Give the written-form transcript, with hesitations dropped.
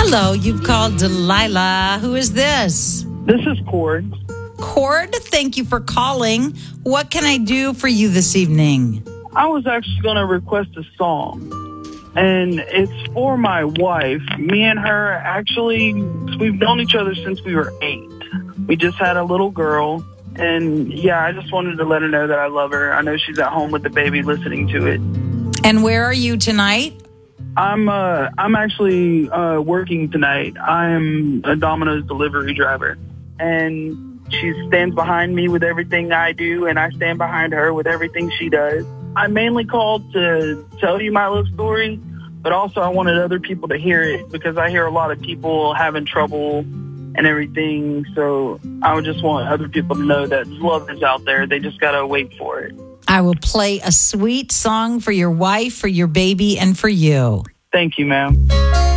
Hello, you've called Delilah. Who is this? This is Cord. Cord, thank you for calling. What can I do for you this evening? I was actually going to request a song, and it's for my wife. Me and her, actually, we've known each other since we were 8. We just had a little girl, and yeah, I just wanted to let her know that I love her. I know she's at home with the baby listening to it. And where are you tonight? I'm actually working tonight. I am a Domino's delivery driver, and she stands behind me with everything I do, and I stand behind her with everything she does. I mainly called to tell you my love story, but also I wanted other people to hear it because I hear a lot of people having trouble and everything. So I would just want other people to know that love is out there. They just got to wait for it. I will play a sweet song for your wife, for your baby, and for you. Thank you, ma'am.